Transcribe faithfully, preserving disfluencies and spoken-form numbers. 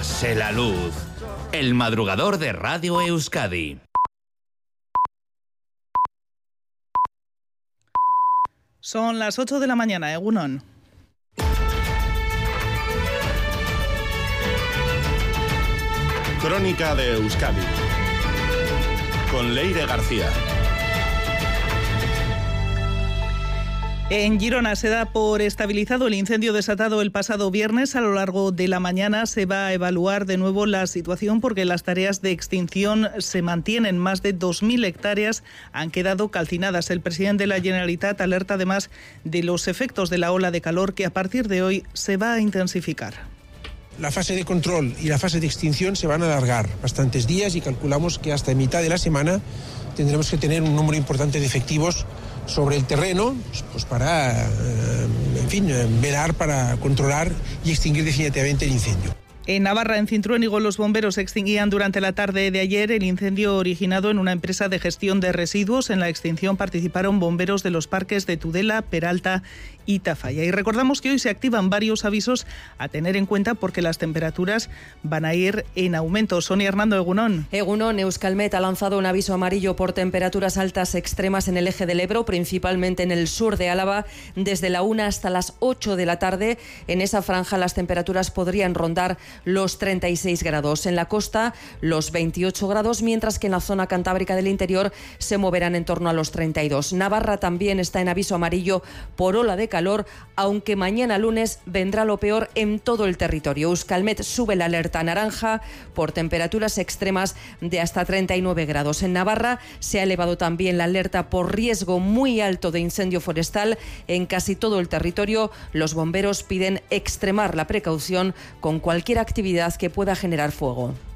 Hágase la luz. El madrugador de Radio Euskadi. Son las ocho de la mañana, Egunon. Crónica de Euskadi con Leire García. En Girona se da por estabilizado el incendio desatado el pasado viernes. A lo largo de la mañana se va a evaluar de nuevo la situación porque las tareas de extinción se mantienen. Más de dos mil hectáreas han quedado calcinadas. El presidente de la Generalitat alerta además de los efectos de la ola de calor que a partir de hoy se va a intensificar. La fase de control y la fase de extinción se van a alargar bastantes días y calculamos que hasta mitad de la semana tendremos que tener un número importante de efectivos sobre el terreno, pues para, en fin, velar para controlar y extinguir definitivamente el incendio. En Navarra, en Cintruénigo, los bomberos extinguían durante la tarde de ayer el incendio originado en una empresa de gestión de residuos. En la extinción participaron bomberos de los parques de Tudela, Peralta y Tafalla. Y recordamos que hoy se activan varios avisos a tener en cuenta porque las temperaturas van a ir en aumento. Sonia Hernando, Egunon. Egunon, Euskalmet ha lanzado un aviso amarillo por temperaturas altas extremas en el eje del Ebro, principalmente en el sur de Álava, desde la una hasta las ocho de la tarde. En esa franja las temperaturas podrían rondar los treinta y seis grados. En la costa, los veintiocho grados, mientras que en la zona cantábrica del interior se moverán en torno a los treinta y dos. Navarra también está en aviso amarillo por ola de calor, aunque mañana lunes vendrá lo peor en todo el territorio. Euskalmet sube la alerta naranja por temperaturas extremas de hasta treinta y nueve grados. En Navarra se ha elevado también la alerta por riesgo muy alto de incendio forestal en casi todo el territorio. Los bomberos piden extremar la precaución con cualquier actividad que pueda generar fuego.